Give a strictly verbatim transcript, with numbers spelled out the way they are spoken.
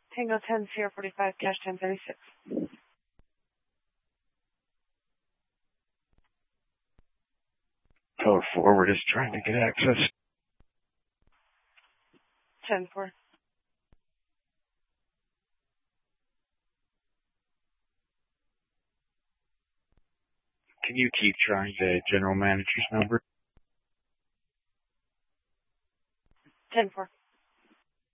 Tango ten Sierra forty-five, cash ten thirty-six. Power forward is trying to get access. ten four. Can you keep trying the general manager's number? ten four.